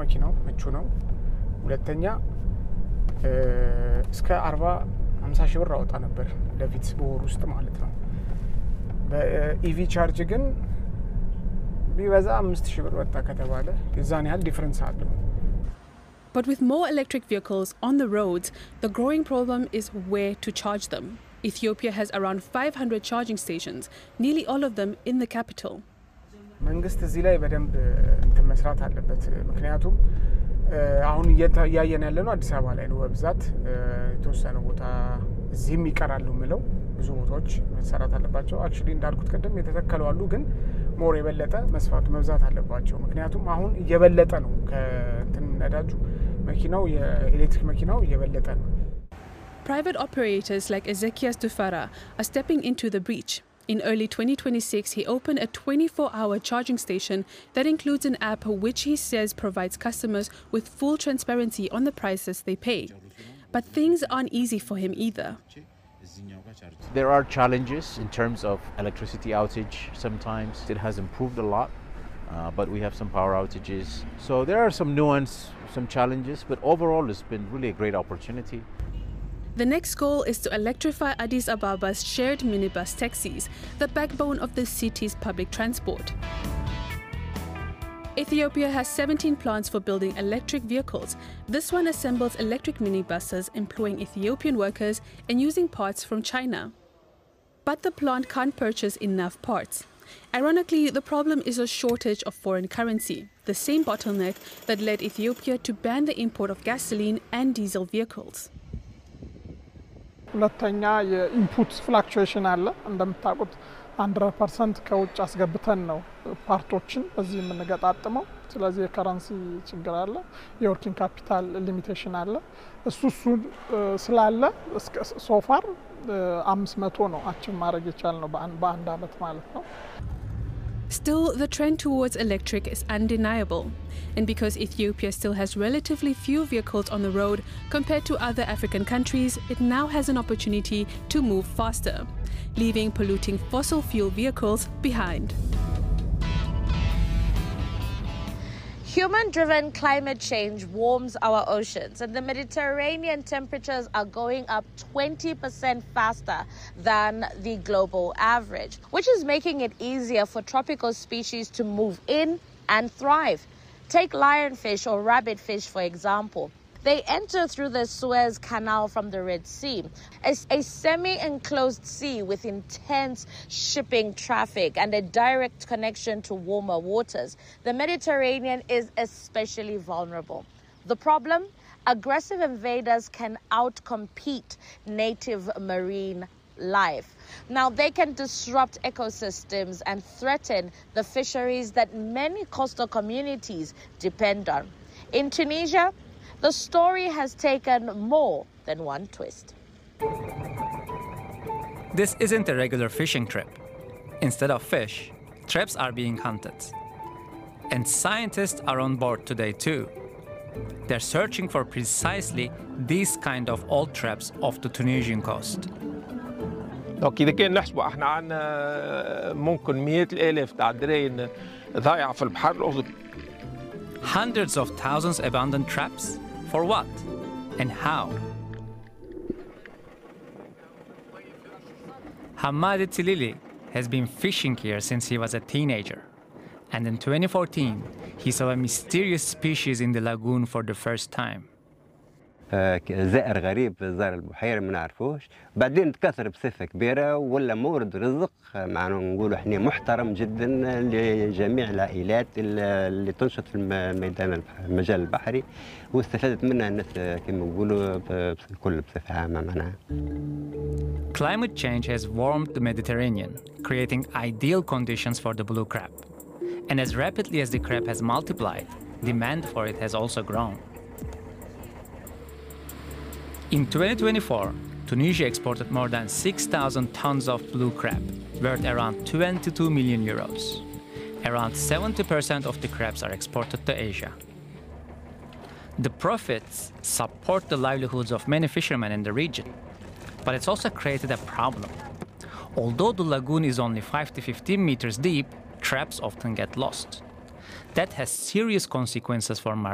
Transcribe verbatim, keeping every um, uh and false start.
መኪናው ምቹ ነው ሁለተኛ እስከ አርባ ሃምሳ ሺህ ብር አወጣ ነበር ለቪትስ በወር ውስጥ ማለት ነው በኢቪ ቻርጅ ግን ቢበዛ አምስት ሺህ ብር ወጣ ከተባለ የዛን ያህል ዲፈረንስ አለው But with more electric vehicles on the roads, the growing problem is where to charge them. Ethiopia has around five hundred charging stations, nearly all of them in the capital. መንግስት እዚህ ላይ በደንብ እንትን መስራት አለበት ምክንያቱም አሁን ያያየን ያለነው አዲስ አበባ ላይ ነው በብዛት የተወሰነ ቦታ እዚህም ይቀራሉ ምለው ብዙ ቦታዎች መሰራት አለባቸው አክቹሊ እንዳልኩት ቀደም የተተከለው አሉ ግን ሞር የበለጠ መስፋቱ መብዛት አለባቸው ምክንያቱም አሁን እየበለጠ ነው ከእንትን ነዳጁ መኪናው የኤሌክትሪክ መኪናው እየበለጠ ነው Private operators like Ezekias Tufara are stepping into the breach. In early twenty twenty-six, he opened a twenty-four hour charging station that includes an app which he says provides customers with full transparency on the prices they pay. But things aren't easy for him either. There are challenges in terms of electricity outage sometimes. It has improved a lot, uh, but we have some power outages. So there are some nuance, some challenges, but overall it's been really a great opportunity. The next goal is to electrify Addis Ababa's shared minibus taxis, the backbone of the city's public transport. Ethiopia has seventeen plants for building electric vehicles. This one assembles electric minibuses, employing Ethiopian workers and using parts from China. But the plant can't purchase enough parts. Ironically, the problem is a shortage of foreign currency, the same bottleneck that led Ethiopia to ban the import of gasoline and diesel vehicles. ሁለተኛ የኢንፑት ፍላክቹዌሽን አለ እንደምታውቁት one hundred percent ከውጭ አስገብተን ነው ፓርቶችን በዚህ የምንገጣጥመው ስለዚህ የከረንሲ ችግር አለ የወርኪንግ ካፒታል ሊሚቴሽን አለ እሱ እሱ ስላለ ሶፋር አምስት መቶ ነው አቺቭ ማድረግ የቻልነው በአንድ አመት ማለት ነው Still, the trend towards electric is undeniable. And because Ethiopia still has relatively few vehicles on the road compared to other African countries, it now has an opportunity to move faster, leaving polluting fossil fuel vehicles behind. Human-driven climate change warms our oceans, and the Mediterranean temperatures are going up twenty percent faster than the global average, which is making it easier for tropical species to move in and thrive. Take lionfish or rabbitfish, for example. They enter through the Suez Canal from the Red Sea, a, a semi-enclosed sea with intense shipping traffic and a direct connection to warmer waters. The Mediterranean is especially vulnerable. The problem? Aggressive invaders can outcompete native marine life. Now, they can disrupt ecosystems and threaten the fisheries that many coastal communities depend on. In Tunisia, the story has taken more than one twist. This isn't a regular fishing trip. Instead of fish, traps are being hunted. And scientists are on board today too. They're searching for precisely these kind of old traps off the Tunisian coast. إذا كان نحسبوا احنا عندنا ممكن مئات الآلاف تاع درين ضايعة في البحر الأبيض. Hundreds of thousands abandoned traps? For what? And how? Hamadi Tilili has been fishing here since he was a teenager. And in twenty fourteen, he saw a mysterious species in the lagoon for the first time. زائر غريب زار البحيرة ما نعرفوش بعدين تكثر بصفة كبيرة ولا مورد رزق معناه نقولوا احنا محترم جدا لجميع العائلات اللي تنشط في الميدان المجال البحري واستفادت منها الناس كما نقولوا الكل بصفة عامة معناها. Climate change has warmed the Mediterranean, creating ideal conditions for the blue crab. And as rapidly as the crab has multiplied, demand for it has also grown. In twenty twenty-four, Tunisia exported more than six thousand tons of blue crab, worth around twenty-two million euros. Around seventy percent of the crabs are exported to Asia. The profits support the livelihoods of many fishermen in the region, but it's also created a problem. Although the lagoon is only five to fifteen meters deep, traps often get lost. That has serious consequences for marine